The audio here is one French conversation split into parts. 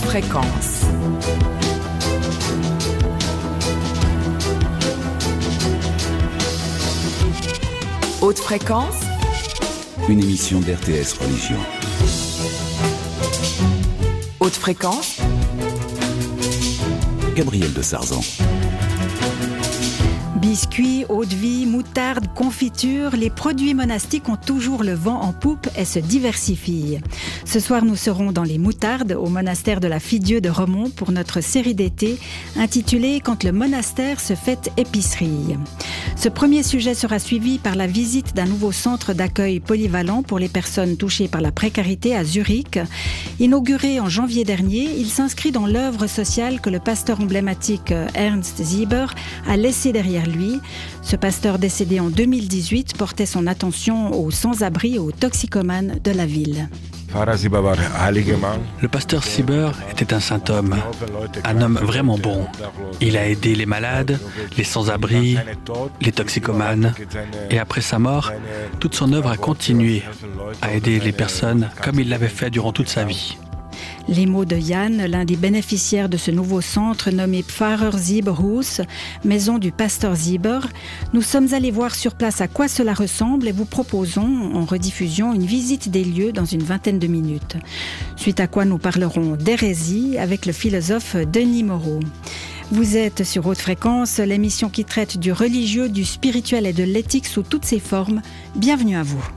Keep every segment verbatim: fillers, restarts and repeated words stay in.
fréquence. Haute fréquence, une émission d'R T S Religion. Haute fréquence, Gabriel de Sarzan. Biscuits, eau de vie, moutarde, confiture, les produits monastiques ont toujours le vent en poupe et se diversifient. Ce soir, nous serons dans les moutardes au monastère de la Fille-Dieu de Romont pour notre série d'été intitulée « Quand le monastère se fait épicerie ». Ce premier sujet sera suivi par la visite d'un nouveau centre d'accueil polyvalent pour les personnes touchées par la précarité à Zurich. Inauguré en janvier dernier, il s'inscrit dans l'œuvre sociale que le pasteur emblématique Ernst Sieber a laissée derrière lui. Ce pasteur décédé en deux mille dix-huit portait son attention aux sans-abri et aux toxicomanes de la ville. Le pasteur Sieber était un saint homme, un homme vraiment bon. Il a aidé les malades, les sans-abri, les toxicomanes. Et après sa mort, toute son œuvre a continué à aider les personnes comme il l'avait fait durant toute sa vie. Les mots de Jan, l'un des bénéficiaires de ce nouveau centre nommé Pfarrer Sieberhus, maison du pasteur Sieber. Nous sommes allés voir sur place à quoi cela ressemble et vous proposons en rediffusion une visite des lieux dans une vingtaine de minutes. Suite à quoi nous parlerons d'hérésie avec le philosophe Denis Moreau. Vous êtes sur Haute Fréquence, l'émission qui traite du religieux, du spirituel et de l'éthique sous toutes ses formes. Bienvenue à vous.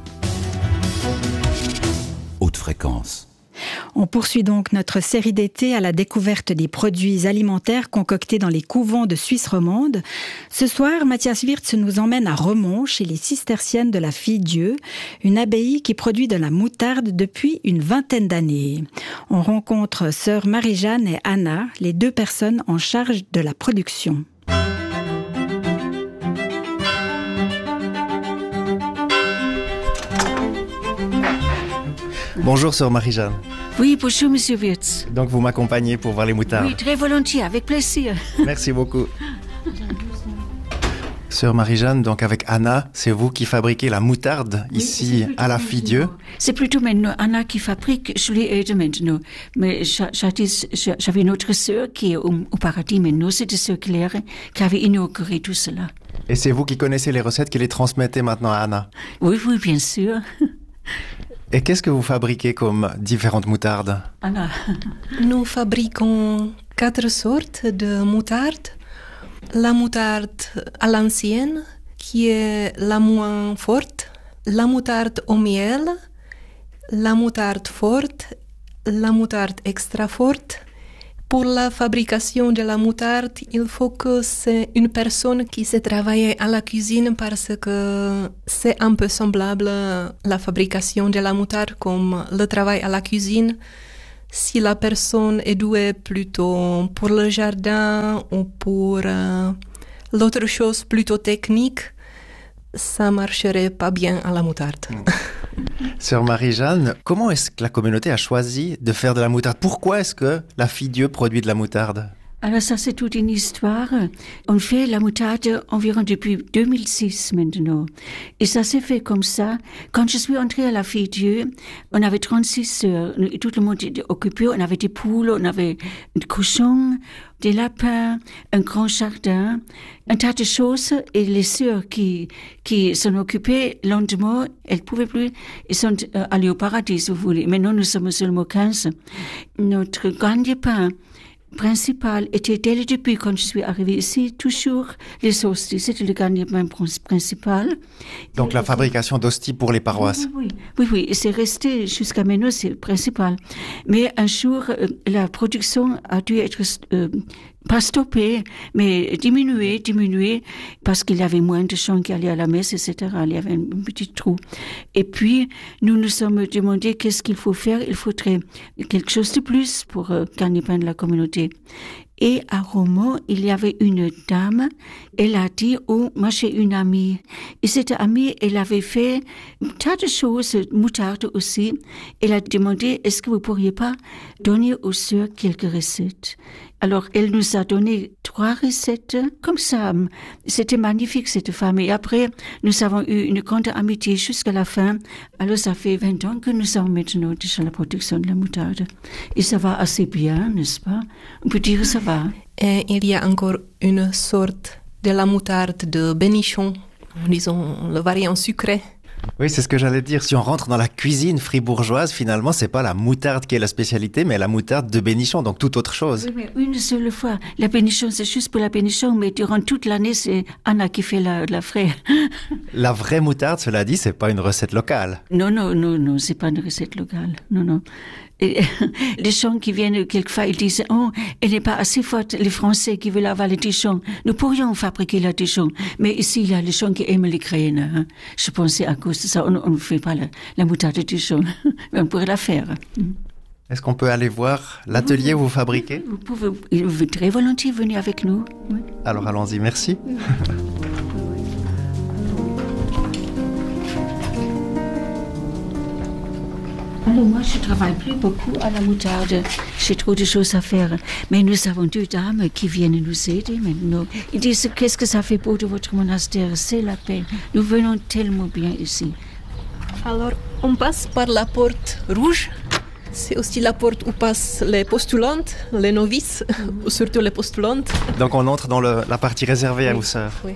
Haute Fréquence. On poursuit donc notre série d'été à la découverte des produits alimentaires concoctés dans les couvents de Suisse romande. Ce soir, Matthias Wirtz nous emmène à Romont, chez les cisterciennes de la Fille-Dieu, une abbaye qui produit de la moutarde depuis une vingtaine d'années. On rencontre sœurs Marie-Jeanne et Anna, les deux personnes en charge de la production. Bonjour sœur Marie-Jeanne. Oui, bonjour monsieur Wirtz. Donc vous m'accompagnez pour voir les moutardes. Oui, très volontiers, avec plaisir. Merci beaucoup. Sœur Marie-Jeanne, donc avec Anna, c'est vous qui fabriquez la moutarde oui, ici à la Fille-Dieu. C'est plutôt maintenant Anna qui fabrique, je l'aide maintenant. Mais j'avais une autre sœur qui est au, au paradis maintenant, c'était sœur Claire qui avait inauguré tout cela. Et c'est vous qui connaissez les recettes qui les transmettez maintenant à Anna? Oui, oui, bien sûr. Et qu'est-ce que vous fabriquez comme différentes moutardes? Anna. Nous fabriquons quatre sortes de moutarde. La moutarde à l'ancienne, qui est la moins forte, la moutarde au miel, la moutarde forte, la moutarde extra forte. Pour la fabrication de la moutarde, il faut que c'est une personne qui sait travailler à la cuisine parce que c'est un peu semblable à la fabrication de la moutarde comme le travail à la cuisine. Si la personne est douée plutôt pour le jardin ou pour euh, l'autre chose plutôt technique, ça marcherait pas bien à la moutarde. Sœur Marie-Jeanne, comment est-ce que la communauté a choisi de faire de la moutarde? Pourquoi est-ce que la Fille-Dieu produit de la moutarde? Alors ça, c'est toute une histoire. On fait la moutarde environ depuis deux mille six maintenant. Et ça s'est fait comme ça. Quand je suis entrée à la Fille-Dieu, on avait trente-six sœurs. Tout le monde était occupé. On avait des poules, on avait des cochons, des lapins, un grand jardin, un tas de choses. Et les sœurs qui, qui s'en occupaient lentement, elles pouvaient plus. Elles sont allées au paradis, si vous voulez. Maintenant, nous sommes seulement quinze. Notre gagne-pain principal était dès le début, quand je suis arrivée ici, toujours les hosties. C'était le gagne-pain principal. Donc la fabrication d'hosties pour les paroisses. Oui, oui, oui, oui. Et c'est resté jusqu'à maintenant, c'est le principal. Mais un jour, euh, la production a dû être euh, pas stoppée, mais diminuée, diminuée, parce qu'il y avait moins de gens qui allaient à la messe, et cetera. Il y avait un, un petit trou. Et puis, nous nous sommes demandé qu'est-ce qu'il faut faire. Il faudrait quelque chose de plus pour euh, gagner pain de la communauté. Et à Romont, il y avait une dame, elle a dit, oh, moi j'ai une amie. Et cette amie, elle avait fait un tas de choses, moutarde aussi. Elle a demandé, est-ce que vous pourriez pas donner aux sœurs quelques recettes? Alors, elle nous a donné trois recettes comme ça. C'était magnifique, cette femme. Et après, nous avons eu une grande amitié jusqu'à la fin. Alors, ça fait vingt ans que nous sommes maintenant déjà la production de la moutarde. Et ça va assez bien, n'est-ce pas? On peut dire que ça va. Et il y a encore une sorte de la moutarde de Bénichon, disons le variant sucré. Oui, c'est ce que j'allais dire. Si on rentre dans la cuisine fribourgeoise, finalement, c'est pas la moutarde qui est la spécialité, mais la moutarde de Bénichon, donc toute autre chose. Oui, mais une seule fois. La Bénichon, c'est juste pour la Bénichon, mais durant toute l'année, c'est Anna qui fait la, la vraie. La vraie moutarde, cela dit, c'est pas une recette locale. Non, non, non, non, c'est pas une recette locale. Non, non. Et les gens qui viennent quelquefois, ils disent, oh, elle n'est pas assez forte, les Français qui veulent avoir le Dijon. Nous pourrions fabriquer la Dijon. Mais ici, il y a les gens qui aiment les graines. Hein. Je pensais à cause de ça, on ne fait pas la, la moutarde de Dijon. Mais on pourrait la faire. Est-ce qu'on peut aller voir l'atelier où vous fabriquez? Vous pouvez, vous pouvez très volontiers venir avec nous. Oui. Alors allons-y, merci. Alors moi, je ne travaille plus beaucoup à la moutarde. J'ai trop de choses à faire. Mais nous avons deux dames qui viennent nous aider maintenant. Ils disent, qu'est-ce que ça fait beau de votre monastère? C'est la peine. Nous venons tellement bien ici. Alors, on passe par la porte rouge. C'est aussi la porte où passent les postulantes, les novices, mm-hmm. surtout les postulantes. Donc on entre dans le, la partie réservée oui. à vos sœurs. Oui.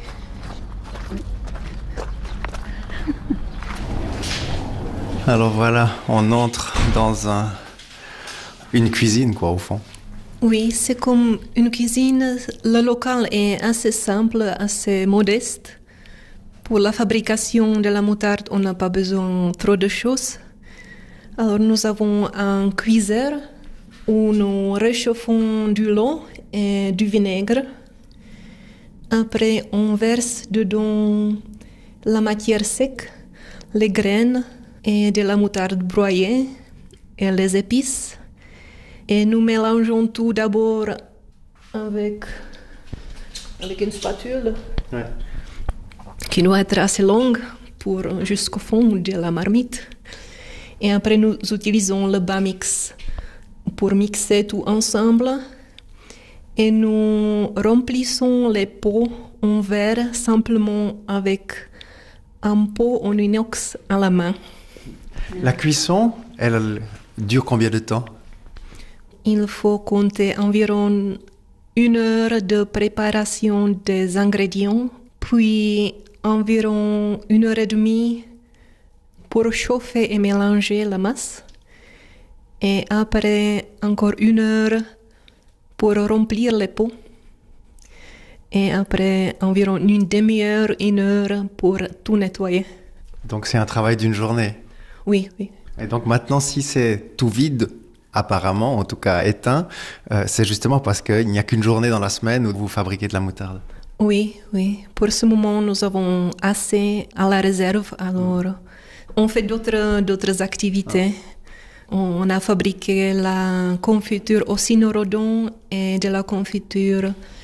Alors voilà, on entre dans un, une cuisine, quoi, au fond. Oui, c'est comme une cuisine. Le local est assez simple, assez modeste. Pour la fabrication de la moutarde, on n'a pas besoin trop de choses. Alors nous avons un cuiseur où nous réchauffons du lait et du vinaigre. Après, on verse dedans la matière sec, les graines, et de la moutarde broyée et les épices. Et nous mélangeons tout d'abord avec, avec une spatule ouais. qui doit être assez longue pour jusqu'au fond de la marmite. Et après, nous utilisons le bas mix pour mixer tout ensemble. Et nous remplissons les pots en verre simplement avec un pot en inox à la main. La cuisson, elle dure combien de temps? Il faut compter environ une heure de préparation des ingrédients, puis environ une heure et demie pour chauffer et mélanger la masse, et après encore une heure pour remplir les pots, et après environ une demi-heure, une heure pour tout nettoyer. Donc c'est un travail d'une journée? Oui, oui. Et donc maintenant, si c'est tout vide, apparemment, en tout cas éteint, euh, c'est justement parce qu'il n'y a qu'une journée dans la semaine où vous fabriquez de la moutarde. Oui, oui. Pour ce moment, nous avons assez à la réserve. Alors, on fait d'autres, d'autres activités. Ah. On a fabriqué la confiture au cynorhodon et de la confiture